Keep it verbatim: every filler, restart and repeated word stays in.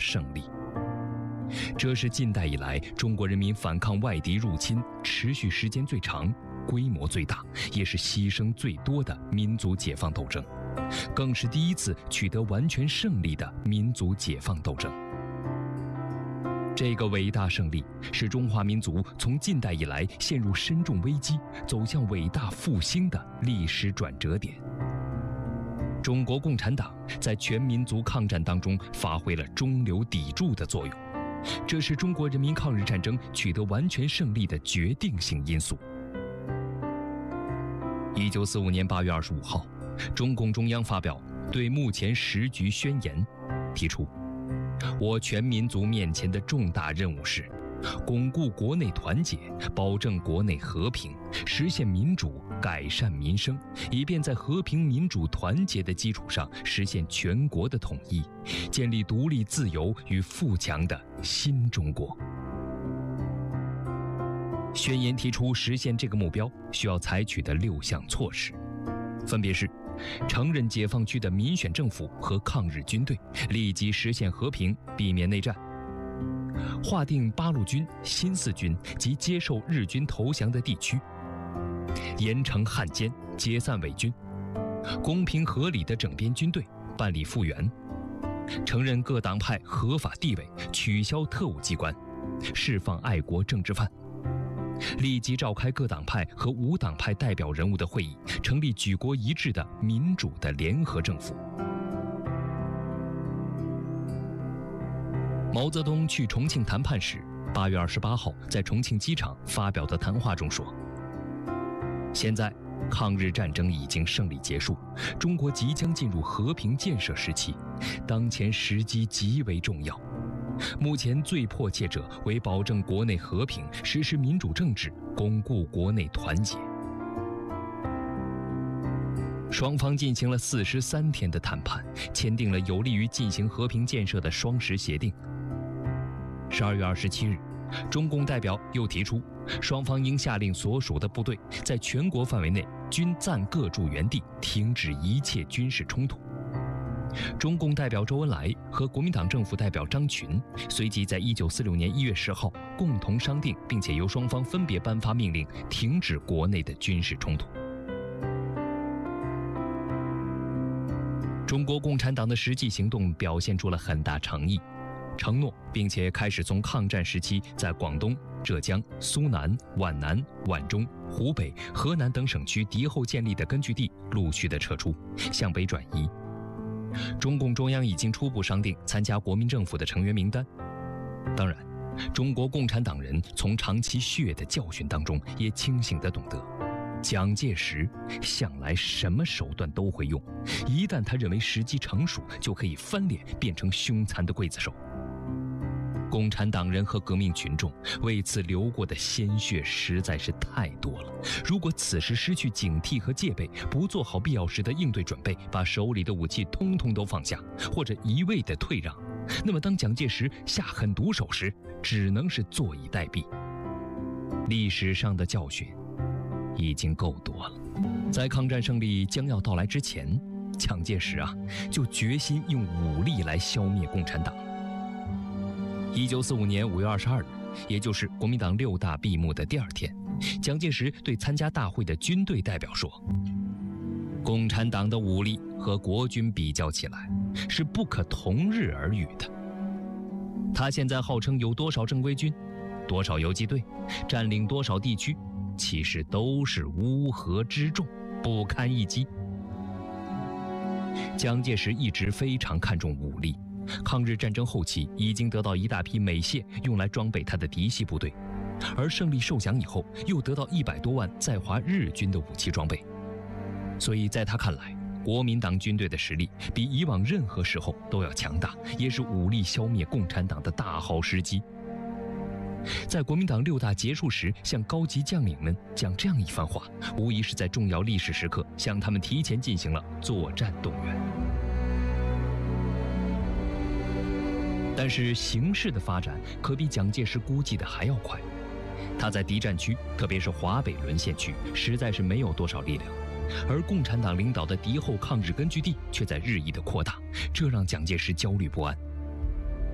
胜利。这是近代以来中国人民反抗外敌入侵持续时间最长、规模最大，也是牺牲最多的民族解放斗争，更是第一次取得完全胜利的民族解放斗争。这个伟大胜利是中华民族从近代以来陷入深重危机走向伟大复兴的历史转折点。中国共产党在全民族抗战当中发挥了中流砥柱的作用，这是中国人民抗日战争取得完全胜利的决定性因素。一九四五年八月二十五号，中共中央发表对目前时局宣言，提出我全民族面前的重大任务是巩固国内团结，保证国内和平，实现民主，改善民生，以便在和平民主团结的基础上实现全国的统一，建立独立自由与富强的新中国。宣言提出实现这个目标需要采取的六项措施，分别是承认解放区的民选政府和抗日军队，立即实现和平，避免内战；划定八路军、新四军及接受日军投降的地区；严惩汉奸，解散伪军；公平合理地整编军队，办理复员；承认各党派合法地位，取消特务机关，释放爱国政治犯；立即召开各党派和无党派代表人物的会议，成立举国一致的民主的联合政府。毛泽东去重庆谈判时，八月二十八号在重庆机场发表的谈话中说：现在抗日战争已经胜利结束，中国即将进入和平建设时期，当前时机极为重要。目前最迫切者为保证国内和平，实施民主政治，巩固国内团结。双方进行了四十三天的谈判，签订了有利于进行和平建设的双十协定。十二月二十七日，中共代表又提出，双方应下令所属的部队在全国范围内均暂各驻原地，停止一切军事冲突。中共代表周恩来和国民党政府代表张群随即在一九四六年一月十号共同商定，并且由双方分别颁发命令，停止国内的军事冲突。中国共产党的实际行动表现出了很大诚意，承诺并且开始从抗战时期在广东、浙江、苏南、皖南、皖中、湖北、河南等省区敌后建立的根据地陆续的撤出，向北转移。中共中央已经初步商定参加国民政府的成员名单。当然，中国共产党人从长期血的教训当中也清醒地懂得，蒋介石向来什么手段都会用，一旦他认为时机成熟，就可以翻脸变成凶残的刽子手。共产党人和革命群众为此流过的鲜血实在是太多了。如果此时失去警惕和戒备，不做好必要时的应对准备，把手里的武器通通都放下，或者一味的退让，那么当蒋介石下狠毒手时，只能是坐以待毙。历史上的教训已经够多了。在抗战胜利将要到来之前，蒋介石啊就决心用武力来消灭共产党。一九四五年五月二十二日，也就是国民党六大闭幕的第二天，蒋介石对参加大会的军队代表说：共产党的武力和国军比较起来，是不可同日而语的。他现在号称有多少正规军，多少游击队，占领多少地区，其实都是乌合之众，不堪一击。蒋介石一直非常看重武力，抗日战争后期已经得到一大批美械用来装备他的嫡系部队，而胜利受降以后又得到一百多万在华日军的武器装备，所以在他看来，国民党军队的实力比以往任何时候都要强大，也是武力消灭共产党的大好时机。在国民党六大结束时向高级将领们讲这样一番话，无疑是在重要历史时刻向他们提前进行了作战动员。但是形势的发展可比蒋介石估计的还要快，他在敌占区，特别是华北沦陷区，实在是没有多少力量，而共产党领导的敌后抗日根据地却在日益的扩大，这让蒋介石焦虑不安。